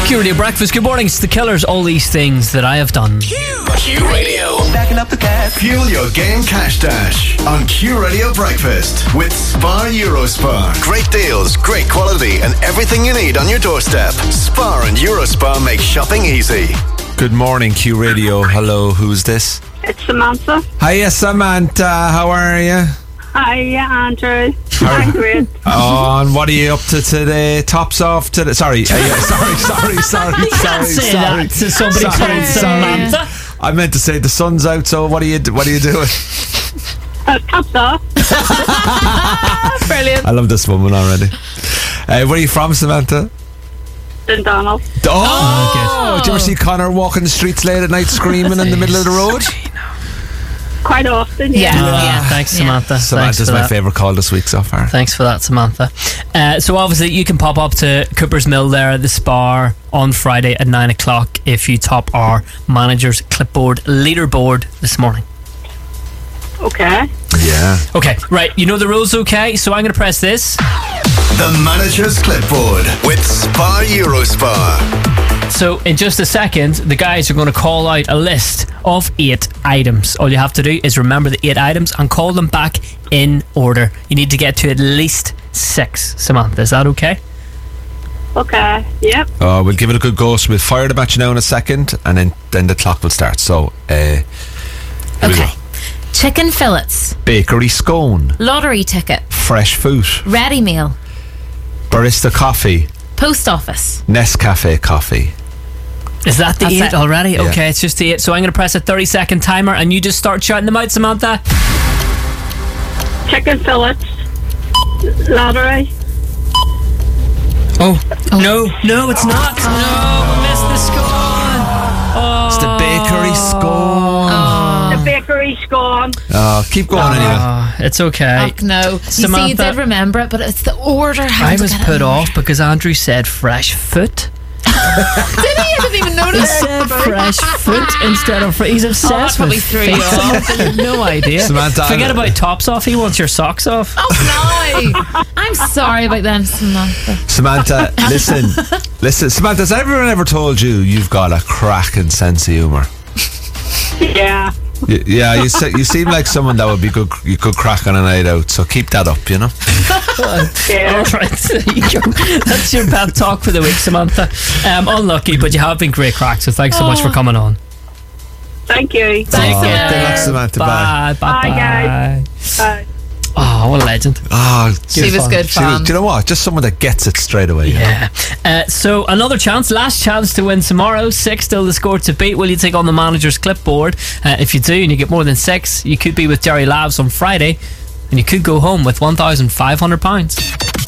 Q Radio Breakfast. Good morning. It's the Killers. All these things that I have done. Q Radio. Backing up the gas. Fuel your game cash dash on Q Radio Breakfast with Spar Eurospar. Great deals, great quality, and everything you need on your doorstep. Spar and Eurospar make shopping easy. Good morning, Q Radio. Hello, who's this? It's Samantha. Hiya, Samantha. How are you? Hi, Andrew. I'm great. Oh, and what are you up to today? Tops off today. Sorry. You can't say that to somebody called Samantha. I meant to say the sun's out. So what are you doing? Tops off. Brilliant. I love this woman already. Where are you from, Samantha? Dundonald. Oh, did you ever see Connor walking the streets late at night screaming in the middle of the road? Quite often, Yeah, thanks, Samantha. Samantha's my favourite call this week so far. Thanks for that, Samantha. So obviously you can pop up to Cooper's Mill there at the Spar on Friday at 9 o'clock if you top our manager's clipboard leaderboard this morning. Okay. Yeah. Okay, right, you know the rules, okay? So I'm going to press this. The manager's clipboard with Spar Eurospar. So in just a second, the guys are going to call out a list of 8 items. All you have to do is remember the 8 items and call them back in order. You need to get to at least 6. Samantha, is that okay? Okay, yep. We'll give it a good go. So we'll fire the match now in a second, and then the clock will start. So, here we go. Okay. Chicken fillets. Bakery scone. Lottery ticket. Fresh food. Ready meal. Barista coffee. Post office. Nescafe coffee. Is that the That's 8 it. already? Yeah. Okay, it's just the 8. So I'm going to press a 30-second timer and you just start shouting them out, Samantha. Chicken fillets. Lottery. Oh. No, it's not. No, we missed the scone. Oh. It's the bakery scone. The bakery scone. Keep going anyway. Oh, it's okay. Oh, no. You see, you Samantha, did remember it, but it's the order. I was put off because Andrew said fresh foot. Did he? I didn't even He notice. said fresh foot instead of he's obsessed probably with threw feet. you off. Samantha, you have no idea. Samantha, Forget about tops off. He wants your socks off. Oh, no. I'm sorry about that, Samantha. Samantha, listen. Samantha, has everyone ever told you you've got a cracking sense of humour? Yeah. Yeah, you seem like someone that would be good. You could crack on a night out, so keep that up, you know. Yeah. All right, there you go. That's your pep talk for the week, Samantha. Unlucky, but you have been great crack. So thanks so much for coming on. Thank you. Thanks, Good luck, Samantha. Bye. Bye, guys. Bye. Oh, what a legend. She was good fun. Do you know what? Just someone that gets it straight away. Yeah. So another chance, last chance to win tomorrow. 6 still the score to beat. Will you take on the manager's clipboard? If you do and you get more than 6, you could be with Jerry Labs on Friday and you could go home with £1,500.